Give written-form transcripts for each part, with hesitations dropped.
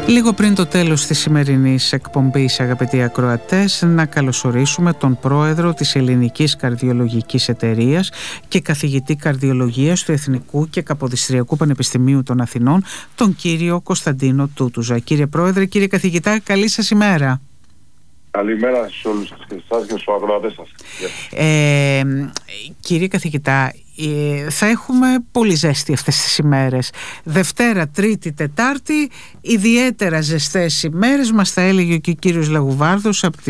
Λίγο πριν το τέλος της σημερινής εκπομπής, αγαπητοί ακροατές, να καλωσορίσουμε τον πρόεδρο της Ελληνικής Καρδιολογικής Εταιρείας και καθηγητή καρδιολογίας του Εθνικού και Καποδιστριακού Πανεπιστημίου των Αθηνών, τον κύριο Κωνσταντίνο Τούτουζα. Κύριε Πρόεδρε, κύριε καθηγητά, καλή σας ημέρα. Καλημέρα σε όλους εσάς και στους ακροατές σας. Κύριε καθηγητά, θα έχουμε πολύ ζέστη αυτές τις ημέρες. Δευτέρα, Τρίτη, Τετάρτη, ιδιαίτερα ζεστές ημέρες, μας τα έλεγε και ο κύριος Λαγουβάρδος από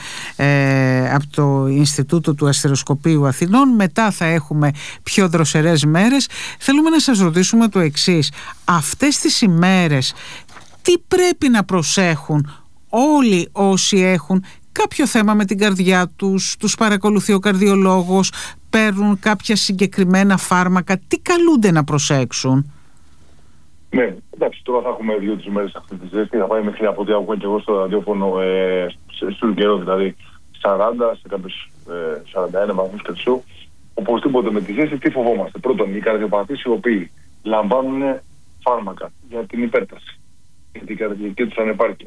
το Ινστιτούτο του Αστεροσκοπείου Αθηνών. Μετά θα έχουμε πιο δροσερές μέρες. Θέλουμε να σας ρωτήσουμε το εξής: αυτές τις ημέρες τι πρέπει να προσέχουν όλοι όσοι έχουν κάποιο θέμα με την καρδιά τους παρακολουθεί ο καρδιολόγος, παίρνουν κάποια συγκεκριμένα φάρμακα, τι καλούνται να προσέξουν? Ναι, εντάξει, τώρα θα έχουμε 2-3 μέρες αυτή τη ζέστη, θα πάει μέχρι, από ό,τι άκουγα και εγώ στο ραδιόφωνο, στον καιρό, δηλαδή 40, σε κάποιους 41 βαθμούς Κελσίου. Οπωσδήποτε με τη ζέστη τι φοβόμαστε? Πρώτον, οι καρδιοπαθείς οι οποίοι λαμβάνουν φάρμακα για την υπέρταση, για την καρδιακή τους ανεπάρκεια,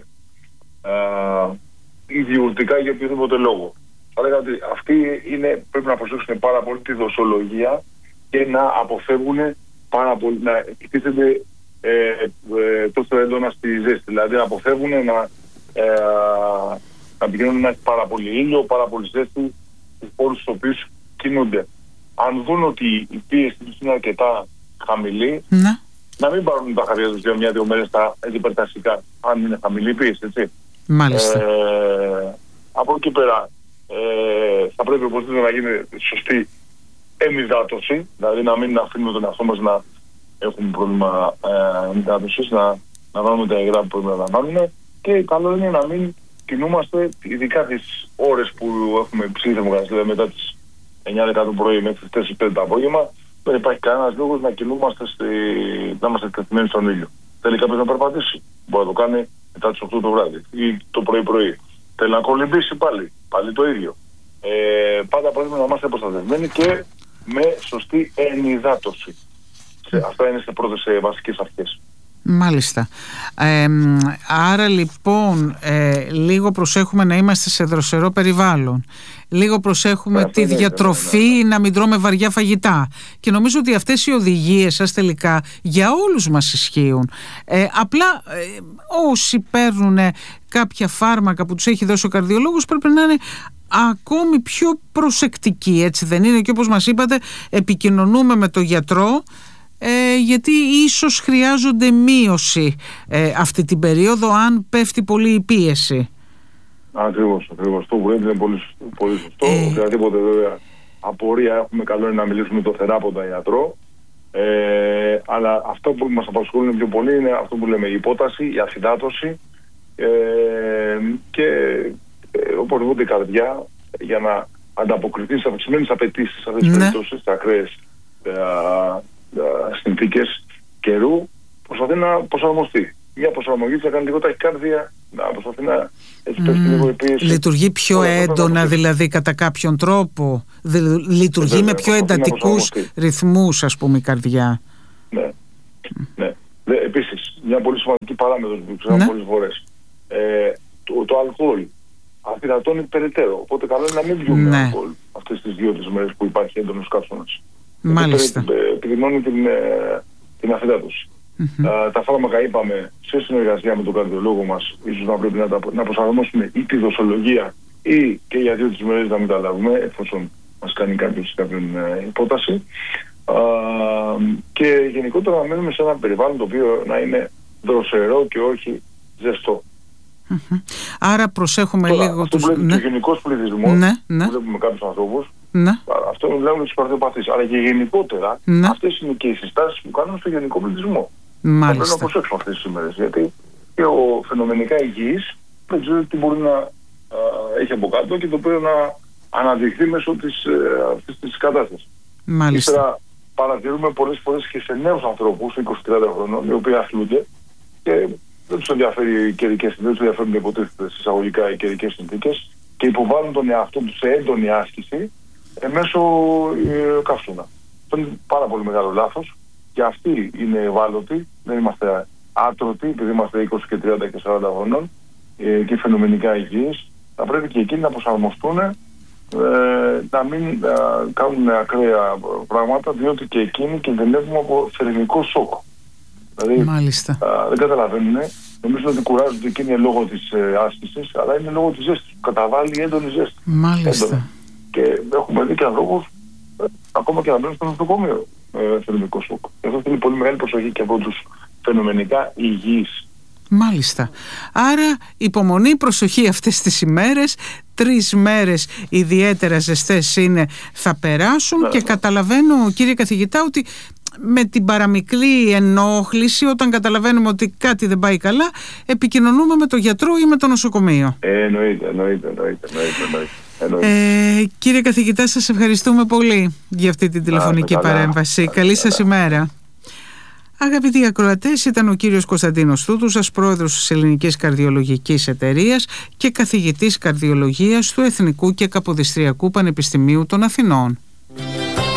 ή διουρτικά για οποιοδήποτε λόγο. Θα λέγα ότι αυτοί πρέπει να προσέξουν πάρα πολύ τη δοσολογία και να αποφεύγουν πάρα πολύ, να εκτίθενται τόσο έντονα στη ζέστη. Δηλαδή να αποφεύγουν να πηγαίνουν να έχει πάρα πολύ ήλιο, πάρα πολύ ζέστη στους χώρους στους οποίους κινούνται. Αν δουν ότι η πίεση τους είναι αρκετά χαμηλή, να μην πάρουν τα χαρτιά τους για 1-2 μέρες τα αντιπερτασικά, αν είναι χαμηλή η πίεση, έτσι. Μάλιστα. Από εκεί πέρα θα πρέπει οπωσδήποτε να γίνει σωστή εμυδάτωση, δηλαδή να μην αφήνουμε τον εαυτό μας να έχουμε πρόβλημα εμυδάτωσης, να βάλουμε τα υγρά που πρέπει να λαμβάνουμε, και καλό είναι να μην κινούμαστε, ειδικά τις ώρες που έχουμε υψηλή θερμοκρασία, δηλαδή μετά τις 9-10 το πρωί μέχρι τις 4-5 το απόγευμα. Δεν υπάρχει κανένας λόγος να κινούμαστε, να είμαστε εκτεθειμένοι στον ήλιο. Θέλει κάποιος να περπατήσει, μπορεί να το κάνει μετά τις 8 το βράδυ ή το πρωί-πρωί. Θέλει να κολυμπήσει πάλι το ίδιο. Πάντα πρέπει να είμαστε προστατευμένοι και με σωστή ενυδάτωση. Αυτά είναι σε πρώτες βασικές αρχές. Μάλιστα. Άρα λοιπόν λίγο προσέχουμε να είμαστε σε δροσερό περιβάλλον. Λίγο προσέχουμε τη διατροφή, να μην τρώμε βαριά φαγητά. Και νομίζω ότι αυτές οι οδηγίες σας τελικά για όλους μας ισχύουν. Απλά όσοι παίρνουν κάποια φάρμακα που τους έχει δώσει ο καρδιολόγος πρέπει να είναι ακόμη πιο προσεκτικοί, έτσι δεν είναι? Και όπως μας είπατε, επικοινωνούμε με τον γιατρό, γιατί ίσως χρειάζονται μείωση αυτή την περίοδο αν πέφτει πολύ η πίεση. Ακριβώς. Το που είναι πολύ σωστό. Οποιαδήποτε βέβαια απορία έχουμε, καλό είναι να μιλήσουμε με τον θεράποντα γιατρό. Αλλά αυτό που μας απασχολούν πιο πολύ είναι αυτό που λέμε η υπόταση, η αφυδάτωση και οπωσδήποτε η καρδιά, για να ανταποκριθεί σε αυξημένες απαιτήσεις σε αυτές τις περιπτώσεις, σε ακραίες συνθήκες καιρού, προσπαθεί να προσαρμοστεί. Μια προσαρμογή θα κάνει λίγο ταχυκάρδια, να προσπαθεί να έτσι πέφτει λίγο η πίεση. Λειτουργεί πιο έντονα δηλαδή κατά κάποιον τρόπο? Λειτουργεί με πιο εντατικούς ρυθμούς, ας πούμε, η καρδιά? Ναι. Επίσης, μια πολύ σημαντική παράμετρο που ξέρουμε πολλές φορές, το αλκοόλ αφυδατώνει περαιτέρω. Οπότε καλό είναι να μην πιούμε αλκοόλ αυτές τις 2-3 μέρες που υπάρχει έντονος καύσωνας. Μάλιστα. Επιδεινώνει την αφυδάτωση. Τα φάρμακα, είπαμε, σε συνεργασία με τον καρδιολόγο μας, ίσως να πρέπει να προσαρμόσουμε ή τη δοσολογία ή και για 2-3 μέρες να μην τα λάβουμε, εφόσον μας κάνει κάποιος υπόταση. Και γενικότερα να μένουμε σε ένα περιβάλλον το οποίο να είναι δροσερό και όχι ζεστό. Άρα προσέχουμε λίγο τους... Ο γενικός πληθυσμός, βλέπουμε κάποιους ανθρώπους, αυτό μιλάμε για τους καρδιοπαθείς, αλλά και γενικότερα αυτές είναι και οι συστάσεις που κάνουμε στο γενικό πληθυσμό. Μάλιστα. Θα πρέπει να προσέξουμε αυτές τις ημέρες, γιατί και ο φαινομενικά υγιής δεν ξέρει τι μπορεί να έχει από κάτω και το οποίο να αναδειχθεί μέσω αυτής της κατάστασης. Μάλιστα. Ύστερα παρατηρούμε πολλές φορές και σε νέους ανθρώπους, 20-30 χρονών, οι οποίοι αθλούνται και δεν τους ενδιαφέρει οι καιρικές συνθήκες, δεν τους ενδιαφέρουν υποτίθεται εισαγωγικά οι καιρικές συνθήκες και υποβάλλουν τον εαυτό τους σε έντονη άσκηση μέσω καύσωνα. Αυτό είναι πάρα πολύ μεγάλο λάθος και αυτοί είναι ευάλωτοι, δεν είμαστε άτρωτοι, επειδή είμαστε 20 και 30 και 40 χρονών και φαινομενικά υγιείς, θα πρέπει και εκείνοι να προσαρμοστούν, να μην κάνουν ακραία πράγματα, διότι και εκείνοι κινδυνεύουν από θερμικό σοκ. Δηλαδή δεν καταλαβαίνουν, νομίζω ότι κουράζονται εκείνοι λόγω της άσκησης, αλλά είναι λόγω της ζέστης. Καταβάλει έντονη ζέστη. Μάλιστα. Και έχουμε δει και ανθρώπους ακόμα και να μπαίνουν στο νοσοκομείο θερμικό σοκ. Αυτό θέλει πολύ μεγάλη προσοχή και από τους φαινομενικά υγιείς. Μάλιστα. Άρα υπομονή, προσοχή αυτές τις ημέρες. 3 μέρες ιδιαίτερα ζεστές θα περάσουν και καταλαβαίνω, κύριε καθηγητά, ότι με την παραμικρή ενόχληση, όταν καταλαβαίνουμε ότι κάτι δεν πάει καλά, επικοινωνούμε με τον γιατρό ή με το νοσοκομείο. Εννοείται. Κύριε καθηγητά, σας ευχαριστούμε πολύ για αυτή την τηλεφωνική παρέμβαση. Καλή σας ημέρα. Αγαπητοί ακροατές, ήταν ο κύριος Κωνσταντίνος Τούτουσας, πρόεδρος της Ελληνικής Καρδιολογικής Εταιρείας και καθηγητής καρδιολογίας του Εθνικού και Καποδιστριακού Πανεπιστημίου των Αθηνών.